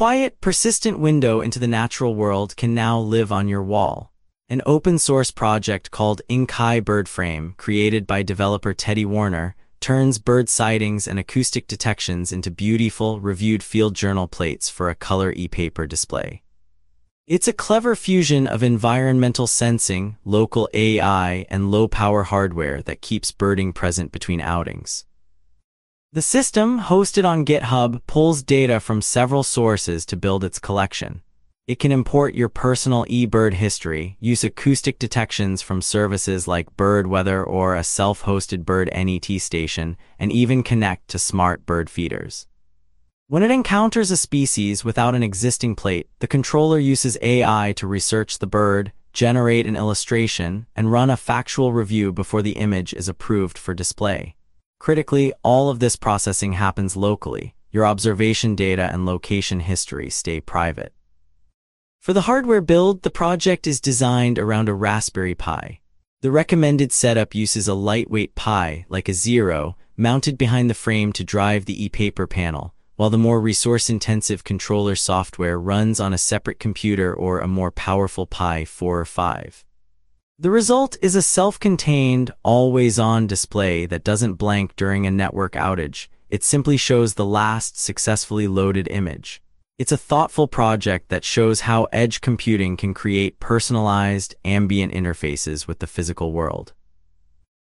quiet, persistent window into the natural world can now live on your wall. An open-source project called Inkai Bird Frame, created by developer Teddy Warner, turns bird sightings and acoustic detections into beautiful, reviewed field journal plates for a color e-paper display. It's a clever fusion of environmental sensing, local AI, and low-power hardware that keeps birding present between outings. The system, hosted on GitHub, pulls data from several sources to build its collection. It can import your personal eBird history, use acoustic detections from services like Birdweather or a self-hosted bird NET station, and even connect to smart bird feeders. When it encounters a species without an existing plate, the controller uses AI to research the bird, generate an illustration, and run a factual review before the image is approved for display. Critically, all of this processing happens locally. Your observation data and location history stay private. For the hardware build, the project is designed around a Raspberry Pi. The recommended setup uses a lightweight Pi, like a Zero, mounted behind the frame to drive the e-paper panel, while the more resource-intensive controller software runs on a separate computer or a more powerful Pi 4 or 5. The result is a self-contained, always-on display that doesn't blank during a network outage. It simply shows the last successfully loaded image. It's a thoughtful project that shows how edge computing can create personalized, ambient interfaces with the physical world.